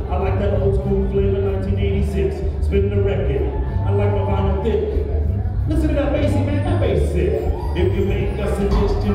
I like that old school flavor, 1986. Spin the record. I like my vinyl thick. Listen to that bassy man, that bass sick. If you make a suggestion,